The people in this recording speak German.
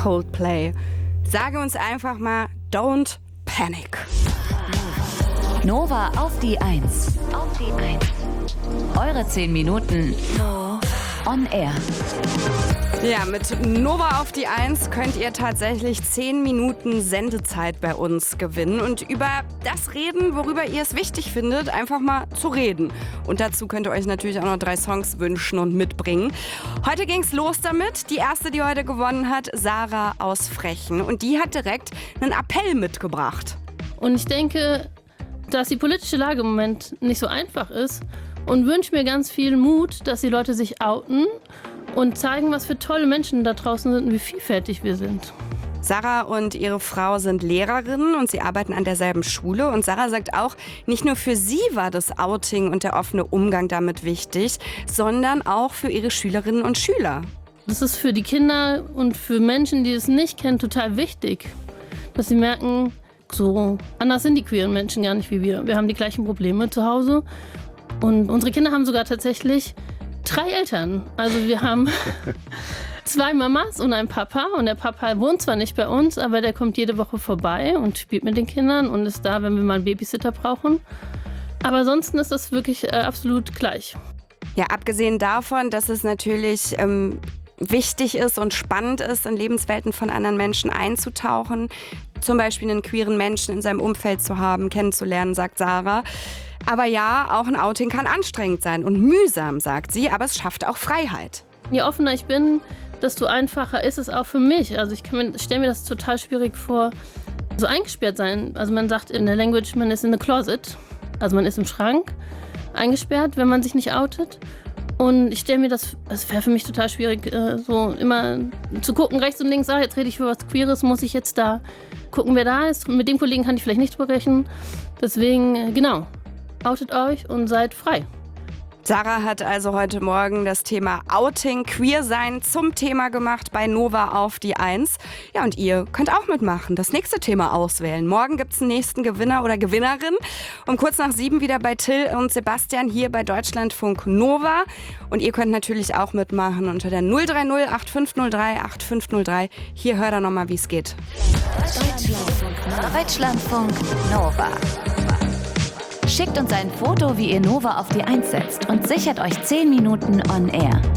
Coldplay. Sage uns einfach mal, don't panic. Nova auf die 1. Eure 10 Minuten on air. Ja, mit Nova auf die 1 könnt ihr tatsächlich 10 Minuten Sendezeit bei uns gewinnen und über das reden, worüber ihr es wichtig findet, einfach mal zu reden. Und dazu könnt ihr euch natürlich auch noch 3 Songs wünschen und mitbringen. Heute ging's los damit. Die erste, die heute gewonnen hat, Sarah aus Frechen. Und die hat direkt einen Appell mitgebracht. Und ich denke, dass die politische Lage im Moment nicht so einfach ist und wünsche mir ganz viel Mut, dass die Leute sich outen und zeigen, was für tolle Menschen da draußen sind und wie vielfältig wir sind. Sarah und ihre Frau sind Lehrerinnen und sie arbeiten an derselben Schule. Und Sarah sagt auch, nicht nur für sie war das Outing und der offene Umgang damit wichtig, sondern auch für ihre Schülerinnen und Schüler. Das ist für die Kinder und für Menschen, die es nicht kennen, total wichtig, dass sie merken, so anders sind die queeren Menschen gar nicht wie wir. Wir haben die gleichen Probleme zu Hause und unsere Kinder haben sogar tatsächlich 3 Eltern. Also wir haben 2 Mamas und einen Papa und der Papa wohnt zwar nicht bei uns, aber der kommt jede Woche vorbei und spielt mit den Kindern und ist da, wenn wir mal einen Babysitter brauchen. Aber ansonsten ist das wirklich absolut gleich. Ja, abgesehen davon, dass es natürlich wichtig ist und spannend ist, in Lebenswelten von anderen Menschen einzutauchen, zum Beispiel einen queeren Menschen in seinem Umfeld zu haben, kennenzulernen, sagt Sarah. Aber ja, auch ein Outing kann anstrengend sein und mühsam, sagt sie, aber es schafft auch Freiheit. Je offener ich bin, desto einfacher ist es auch für mich. Also ich stelle mir das total schwierig vor, so eingesperrt sein. Also man sagt in der Language, man ist in the closet, also man ist im Schrank eingesperrt, wenn man sich nicht outet. Und ich stelle mir das wäre für mich total schwierig, so immer zu gucken, rechts und links, jetzt rede ich für was Queeres, muss ich jetzt da gucken, wer da ist. Mit dem Kollegen kann ich vielleicht nicht sprechen. Deswegen, genau, outet euch und seid frei. Sarah hat also heute Morgen das Thema Outing, Queersein zum Thema gemacht bei Nova auf die 1. Ja, und ihr könnt auch mitmachen, das nächste Thema auswählen. Morgen gibt's einen nächsten Gewinner oder Gewinnerin. Um kurz nach 7 wieder bei Till und Sebastian hier bei Deutschlandfunk Nova. Und ihr könnt natürlich auch mitmachen unter der 030 8503 8503. Hier hört ihr nochmal, wie es geht. Deutschlandfunk Nova. Schickt uns ein Foto, wie ihr Nova auf die 1 setzt und sichert euch 10 Minuten on air.